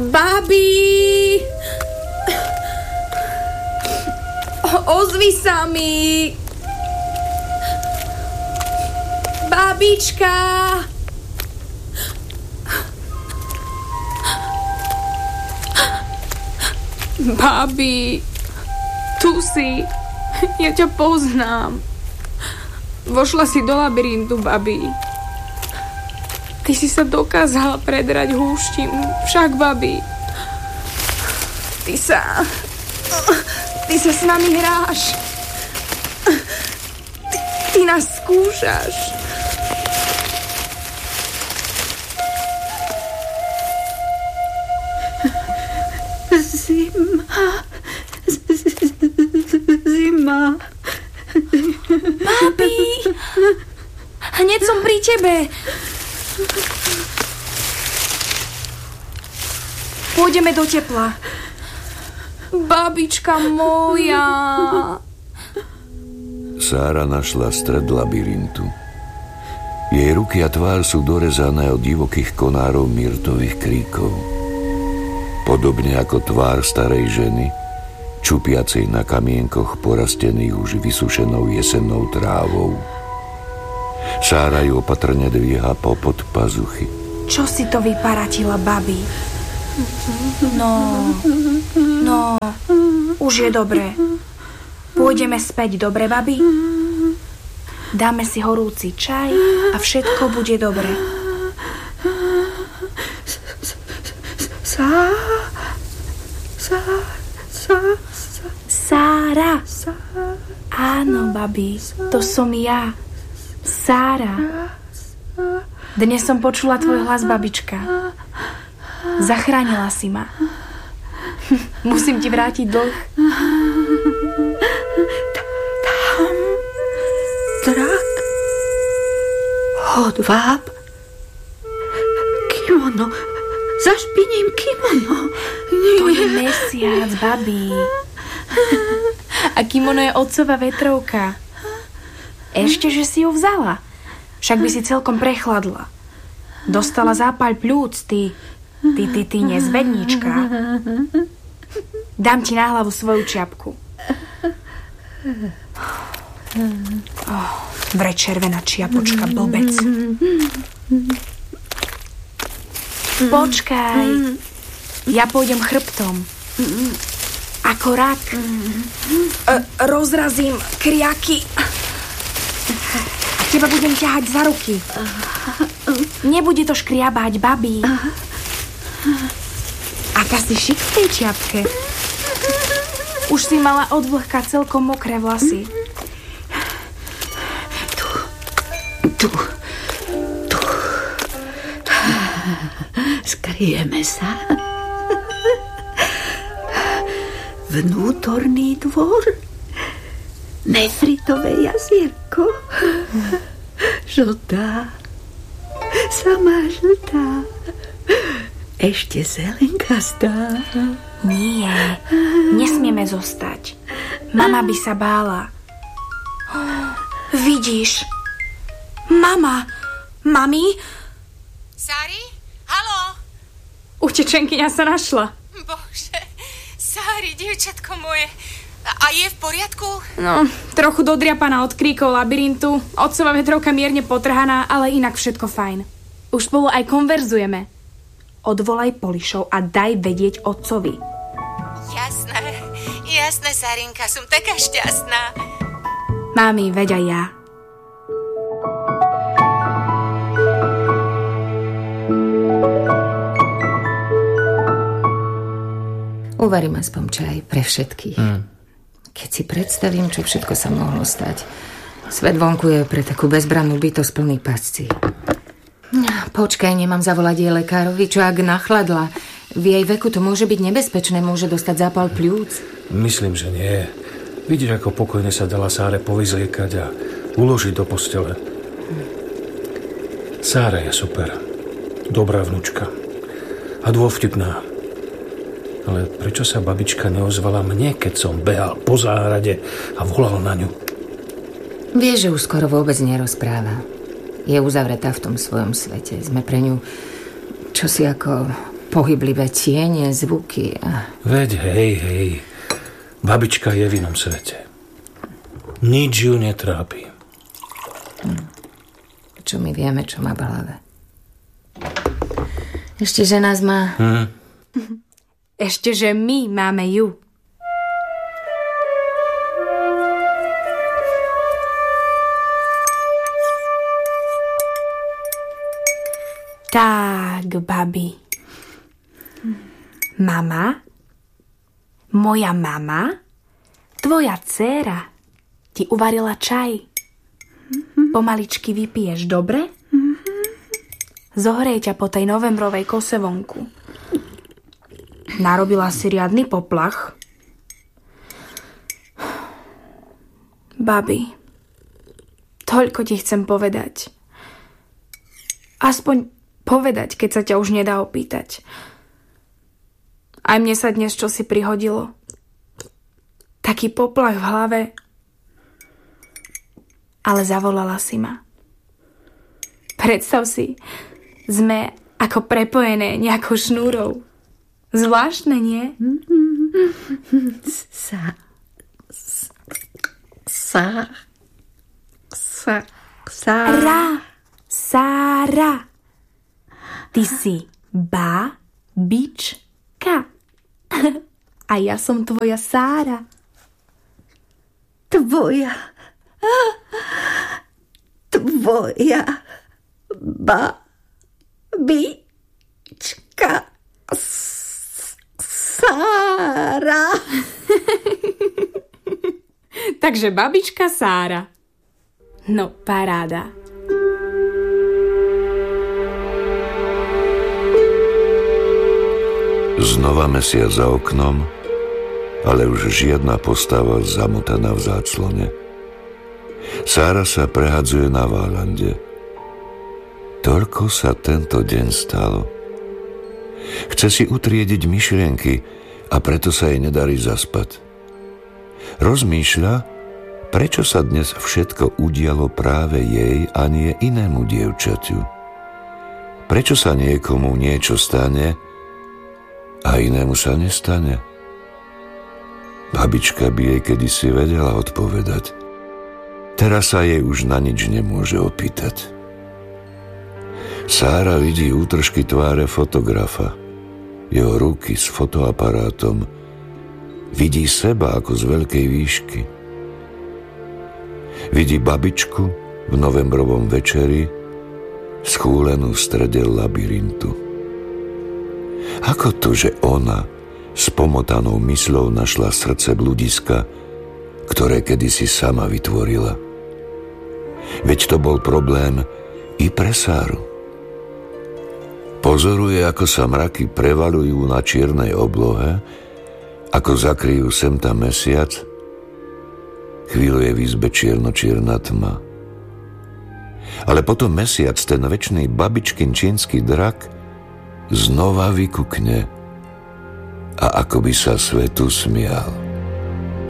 Babi! Ozvi sa mi! Babička! Babi, tu si. Ja ťa poznám. Vošla si do labyrintu, babi. Ty si sa dokázala predrať húštim. Však, babi. Ty sa s nami hráš. Ty nás skúšaš. Zima. Babi! Hneď som pri tebe. Pôjdeme do tepla. Babička moja. Sára našla stred labyrintu. Jej ruky a tvár sú dorezané od divokých konárov myrtových kríkov. Podobne ako tvár starej ženy, čupiacej na kamienkoch porastených už vysušenou jesennou trávou. Sára ju opatrne dvíha popod pazuchy. Čo si to vyparatila, babi? No, už je dobre. Pôjdeme späť, dobre, babi? Dáme si horúci čaj a všetko bude dobre. Sára. Áno, babi, to som ja. Sára. Dnes som počula tvoj hlas, babička. Zachránila si ma. Musím ti vrátiť dlh. Tam drak, hodváb, kimono, zašpiním kimono. To je mesiac, babi. A kimono je otcova vetrovka. Ešte, že si ju vzala. Však by si celkom prechladla. Dostala zápal pľúc, ty nezvednička. Dám ti na hlavu svoju čiapku. Vre červená čiapočka, blbec. Počkaj. Ja pôjdem chrbtom. Ako rak. Rozrazím kriaky. A teba budem ťahať za ruky. Nebude to škriabať, babi. Aká si šik v tej čiapke. Už si mala od vlhka celkom mokré vlasy. Tu. Skryjeme sa. Vnútorný dvor. Nefritové jazierko. Žltá. Sama žltá. Ešte zelenkastá. Nie, nesmieme zostať. Mama by sa bála. Vidíš? Mama! Mami? Sári? Haló? Utečenkyňa sa našla. Bože, Sári, dievčatko moje. A je v poriadku? No, trochu dodriapaná od kríkov labyrintu, otcova vetrovka mierne potrhaná, ale inak všetko fajn. Už spolu aj konverzujeme. Odvolaj Polišov a daj vedieť otcovi. Jasné, Sárinka, som taká šťastná. Mami, veď aj ja. Uvarím aspoň čaj pre všetkých. Keď si predstavím, čo všetko sa mohlo stať. Svet vonku je pre takú bezbrannú bytosť plný pascí. Počkaj, nemám zavolať jej lekárovi, čo ak nachladla. V jej veku to môže byť nebezpečné, môže dostať zápal pľúc. Myslím, že nie. Vidíš, ako pokojne sa dala Sáre povyzliekať a uložiť do postele. Sára je super. Dobrá vnučka. A dôvtipná. Ale prečo sa babička neozvala mne, keď som behal po záhrade a volal na ňu? Vieš, že už skoro vôbec nerozpráva. Je uzavretá v tom svojom svete. Sme pre ňu čosi ako pohyblivé tiene, zvuky. Veď hej, babička je v inom svete. Nič ju netrápi. Čo my vieme, čo má v hlave. Ešte, že nás má... Ešte, že my máme ju. Tak, babi. Mama? Moja mama? Tvoja dcéra ti uvarila čaj. Pomaličky vypiješ, dobre? Zohrej ťa po tej novembrovej kose vonku. Narobila si riadny poplach. Babi, toľko ti chcem povedať. Aspoň povedať, keď sa ťa už nedá opýtať. Aj mne sa dnes čosi prihodilo. Taký poplach v hlave. Ale zavolala si ma. Predstav si, sme ako prepojené nejakou šnúrou. Zvláštne, nie? Sára. Ty si babička. A ja som tvoja Sára. Tvoja babička Sára. Takže babička Sára. No, paráda. Znova mesiac za oknom, ale už žiadna postava zamotaná v záclone. Sára sa prehadzuje na válande. Toľko sa tento deň stalo. Chce si utriediť myšlienky a preto sa jej nedarí zaspať. Rozmýšľa, prečo sa dnes všetko udialo práve jej a nie inému dievčaťu. Prečo sa niekomu niečo stane a inému sa nestane? Babička by jej kedysi vedela odpovedať. Teraz sa jej už na nič nemôže opýtať. Sára vidí útržky tváre fotografa, jeho ruky s fotoaparátom. Vidí seba ako z veľkej výšky. Vidí babičku v novembrovom večeri schúlenú v strede labyrintu. Ako to, že ona s pomotanou mysľou našla srdce bludiska, ktoré kedysi sama vytvorila? Veď to bol problém i pre Sáru. Pozoruje, ako sa mraky prevalujú na čiernej oblohe, ako zakryjú sem tam mesiac. Chvíľu je v izbe čierno-čierna tma. Ale potom mesiac, ten večný babičkin čínsky drak, znova vykukne a ako by sa svetu smial.